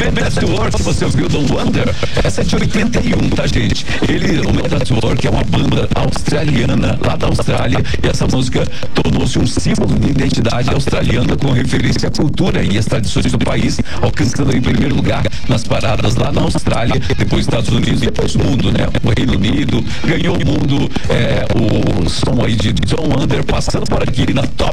Man at Work, você ouviu Don't Wonder? Essa é de 81, tá, gente? O Man at Work é uma banda australiana, lá da Austrália, e essa música tornou-se um símbolo de identidade australiana com referência à cultura e às tradições do país, alcançando em primeiro lugar nas paradas lá na Austrália, depois Estados Unidos e depois o mundo, né? O Reino Unido ganhou o mundo, o som aí de Don't Wonder, passando por aqui na Top